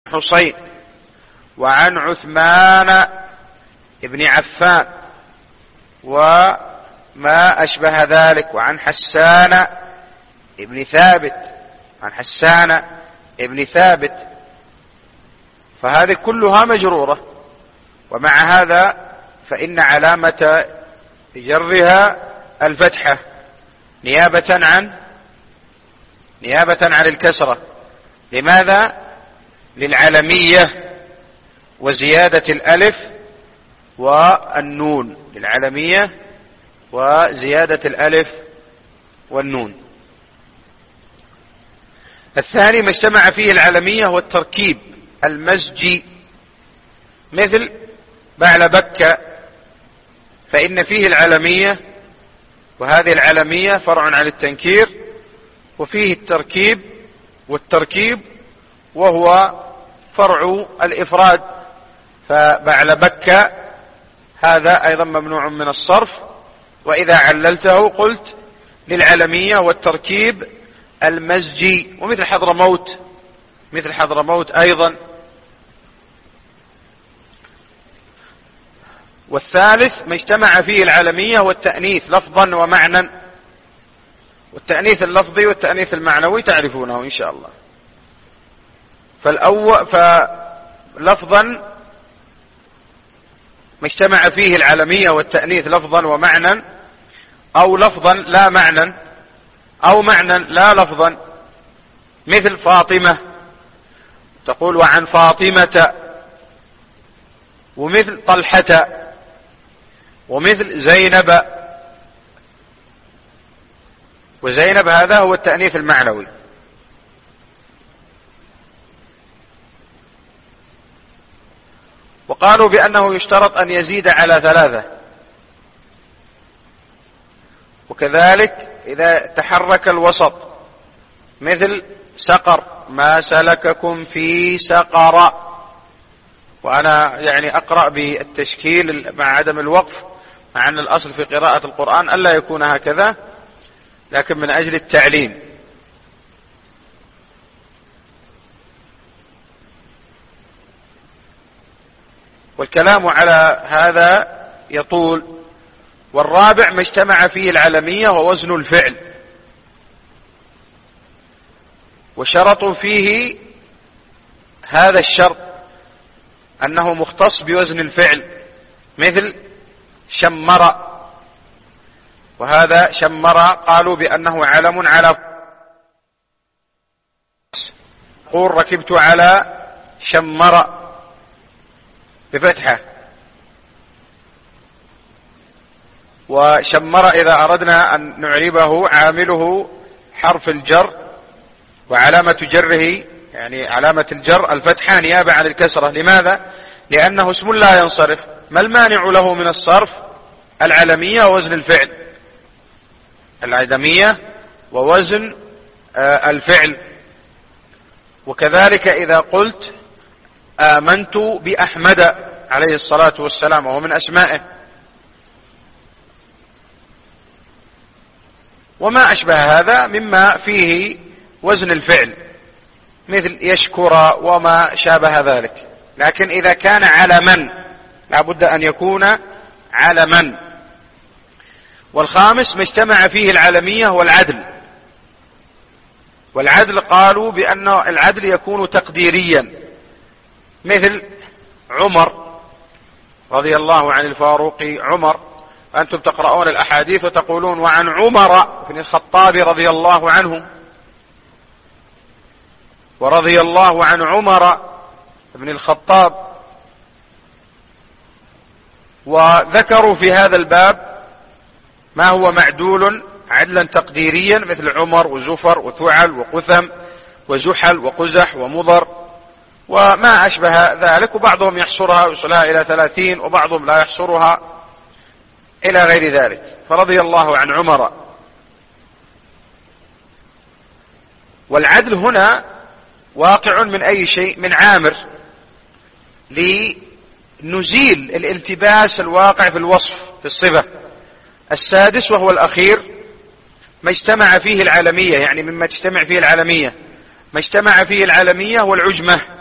حسين وعن عثمان بن عفان وما أشبه ذلك، وعن حسان ابن ثابت، فهذه كلها مجرورة. ومع هذا فإن علامة جرها الفتحة نيابة عن الكسرة. لماذا؟ للعلمية وزيادة الألف والنون، للعلمية وزيادة الألف والنون. الثاني ما اجتمع فيه العلمية والتركيب المزجي، مثل بعلبك، فإن فيه العلمية، وهذه العلمية فرع عن التنكير، وفيه التركيب، والتركيب وهو فرع الإفراد. فبعلبك هذا أيضا ممنوع من الصرف، وإذا عللته قلت للعلمية والتركيب المزجي. ومثل حضرموت أيضا. والثالث ما اجتمع فيه العلمية والتأنيث لفظا ومعنى، والتأنيث اللفظي والتأنيث المعنوي تعرفونه إن شاء الله. فلفظا ما اجتمع فيه العلمية والتأنيث لفظا ومعنى، أو لفظا لا معنى، أو معنى لا لفظا، مثل فاطمة تقول وعن فاطمة، ومثل طلحة، ومثل زينب. وزينب هذا هو التأنيث المعنوي. وقالوا بأنه يشترط أن يزيد على 3، وكذلك إذا تحرك الوسط، مثل سقر، ما سلككم في سقر. وأنا يعني أقرأ بالتشكيل مع عدم الوقف، مع أن الأصل في قراءة القرآن ألا يكون هكذا، لكن من أجل التعليم. والكلام على هذا يطول. والرابع ما اجتمع فيه العلمية ووزن الفعل، وشرطوا فيه هذا الشرط أنه مختص بوزن الفعل، مثل شمر، وهذا شمر قالوا بأنه علم على قول ركبت على شمر بفتحة. وشمر إذا أردنا أن نعربه عامله حرف الجر، وعلامة جره يعني علامة الجر الفتحة نيابة عن الكسرة. لماذا؟ لأنه اسم لا ينصرف. ما المانع له من الصرف؟ العلمية ووزن الفعل، العدمية ووزن الفعل. وكذلك إذا قلت آمنت بأحمد عليه الصلاة والسلام، وهو من أسمائه، وما أشبه هذا مما فيه وزن الفعل، مثل يشكر وما شابه ذلك. لكن إذا كان علما لابد أن يكون علما. والخامس ما اجتمع فيه العلمية والعدل. والعدل قالوا بأن العدل يكون تقديريا، مثل عمر رضي الله عن الفاروق عمر. أنتم تقرؤون الأحاديث وتقولون وعن عمر بن الخطاب رضي الله عنه، ورضي الله عن عمر بن الخطاب. وذكروا في هذا الباب ما هو معدول عدلا تقديريا، مثل عمر وزفر وثعل وقثم وزحل وقزح ومضر وما أشبه ذلك. وبعضهم يحصرها ويصلها إلى 30، وبعضهم لا يحصرها إلى غير ذلك. فرضي الله عن عمر. والعدل هنا واقع من أي شيء؟ من عامر، لنزيل الالتباس الواقع في الوصف في الصفة. السادس وهو الأخير ما اجتمع فيه العالمية، يعني مما تجتمع فيه العالمية، ما اجتمع فيه العالمية والعجمة.